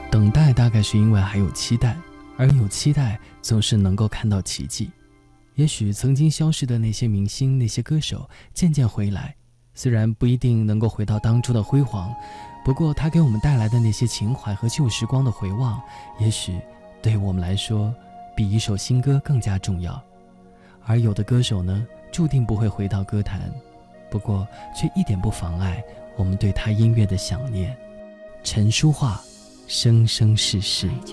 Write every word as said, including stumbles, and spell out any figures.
等待大概是因为还有期待，而有期待总是能够看到奇迹。也许曾经消失的那些明星，那些歌手渐渐回来，虽然不一定能够回到当初的辉煌，不过他给我们带来的那些情怀和旧时光的回望，也许对我们来说比一首新歌更加重要。而有的歌手呢，注定不会回到歌坛，不过却一点不妨碍我们对他音乐的想念。陈淑桦，生生世世。